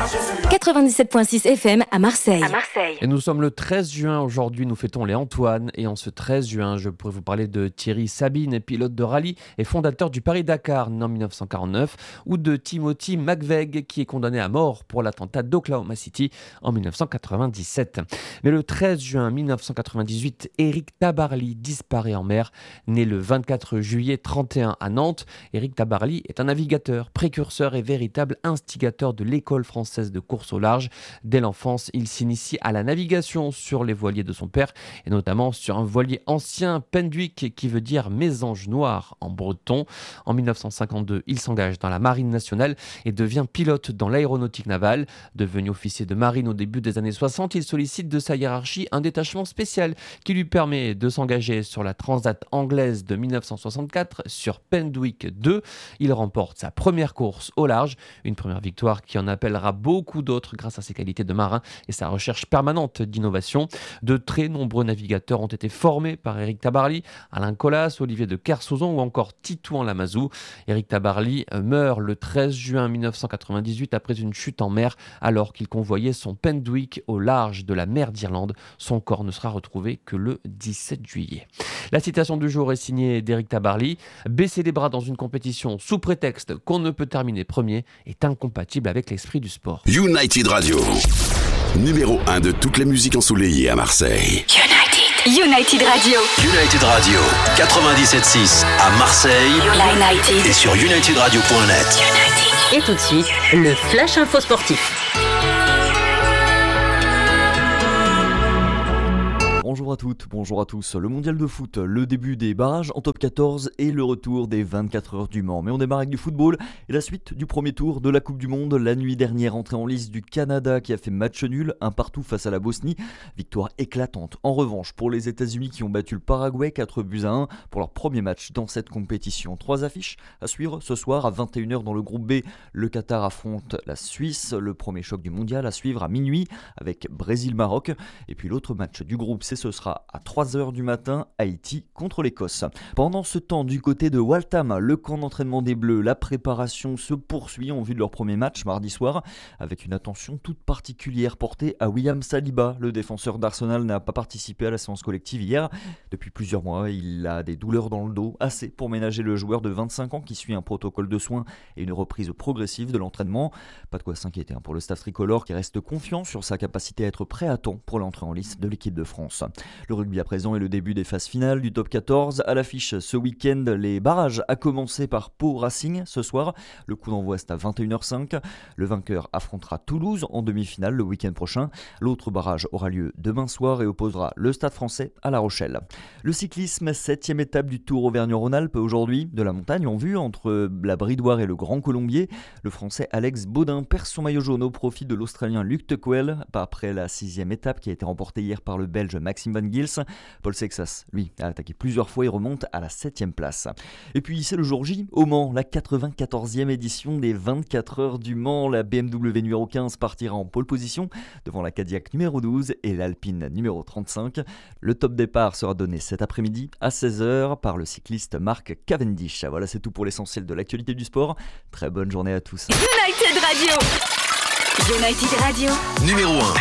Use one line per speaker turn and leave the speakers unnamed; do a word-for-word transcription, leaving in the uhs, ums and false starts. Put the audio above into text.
quatre-vingt-dix-sept virgule six F M à Marseille.
à Marseille.
Et nous sommes le treize juin aujourd'hui, nous fêtons les Antoine. Et en ce treize juin, je pourrais vous parler de Thierry Sabine, pilote de rallye et fondateur du Paris-Dakar né en dix-neuf cent quarante-neuf, ou de Timothy McVeigh qui est condamné à mort pour l'attentat d'Oklahoma City en dix-neuf cent quatre-vingt-dix-sept. Mais le treize juin mille neuf cent quatre-vingt-dix-huit, Éric Tabarly disparaît en mer. Né le vingt-quatre juillet trente et un à Nantes, Éric Tabarly est un navigateur, précurseur et véritable instigateur de l'école française de course au large. Dès l'enfance, il s'initie à la navigation sur les voiliers de son père et notamment sur un voilier ancien, Penduic, qui veut dire mésange noir en breton. En dix-neuf cent cinquante-deux, il s'engage dans la marine nationale et devient pilote dans l'aéronautique navale. Devenu officier de marine au début des années soixante, il sollicite de sa hiérarchie un détachement spécial qui lui permet de s'engager sur la Transat anglaise de dix-neuf cent soixante-quatre sur Penduic deux. Il remporte sa première course au large, une première victoire qui en appellera beaucoup d'autres grâce à ses qualités de marin et sa recherche permanente d'innovation. De très nombreux navigateurs ont été formés par Éric Tabarly, Alain Colas, Olivier de Kersauzon ou encore Titouan Lamazou. Éric Tabarly meurt le treize juin mille neuf cent quatre-vingt-dix-huit après une chute en mer alors qu'il convoyait son Penduic au large de la mer d'Irlande. Son corps ne sera retrouvé que le dix-sept juillet. La citation du jour est signée d'Éric Tabarly. Baisser les bras dans une compétition sous prétexte qu'on ne peut terminer premier est incompatible avec l'esprit du sport.
United Radio, numéro un de toute la musique ensoleillée à Marseille.
United. United Radio.
United Radio, quatre-vingt-dix-sept six à Marseille.
United.
Et sur united radio point net.
Et tout de suite, le Flash Info Sportif.
Bonjour à toutes, bonjour à tous. Le mondial de foot, le début des barrages en top quatorze et le retour des vingt-quatre heures du Mans. Mais on démarre avec du football et la suite du premier tour de la Coupe du Monde. La nuit dernière, entrée en lice du Canada qui a fait match nul, un partout face à la Bosnie. Victoire éclatante en revanche pour les États-Unis qui ont battu le Paraguay quatre buts à un pour leur premier match dans cette compétition. Trois affiches à suivre ce soir à vingt et une heures dans le groupe B. Le Qatar affronte la Suisse, le premier choc du mondial à suivre à minuit avec Brésil-Maroc. Et puis l'autre match du groupe C, ce sera à trois heures du matin, Haïti contre l'Écosse. Pendant ce temps, du côté de Waltham, le camp d'entraînement des Bleus, la préparation se poursuit en vue de leur premier match mardi soir, avec une attention toute particulière portée à William Saliba. Le défenseur d'Arsenal n'a pas participé à la séance collective hier. Depuis plusieurs mois, il a des douleurs dans le dos, assez pour ménager le joueur de vingt-cinq ans qui suit un protocole de soins et une reprise progressive de l'entraînement. Pas de quoi s'inquiéter pour le staff tricolore qui reste confiant sur sa capacité à être prêt à temps pour l'entrée en lice de l'équipe de France. Le rugby à présent est le début des phases finales du top quatorze. À l'affiche ce week-end, les barrages, à commencer par Pau Racing ce soir. Le coup d'envoi est à vingt et une heures cinq. Le vainqueur affrontera Toulouse en demi-finale le week-end prochain. L'autre barrage aura lieu demain soir et opposera le Stade Français à La Rochelle. Le cyclisme, septième étape du Tour Auvergne-Rhône-Alpes aujourd'hui. De la montagne en vue entre la Bridoire et le Grand Colombier. Le Français Alex Baudin perd son maillot jaune au profit de l'Australien Luc Tequel après la sixième étape qui a été remportée hier par le Belge Maxime Van Gils. Paul Sexas, lui, a attaqué plusieurs fois et remonte à la septième place. Et puis c'est le jour J au Mans, la quatre-vingt-quatorzième édition des vingt-quatre heures du Mans. La B M W numéro quinze partira en pole position devant la Cadillac numéro douze et l'Alpine numéro trente-cinq. Le top départ sera donné cet après-midi à seize heures par le cycliste Mark Cavendish. Voilà, c'est tout pour l'essentiel de l'actualité du sport. Très bonne journée à tous.
United Radio. United Radio.
Numéro un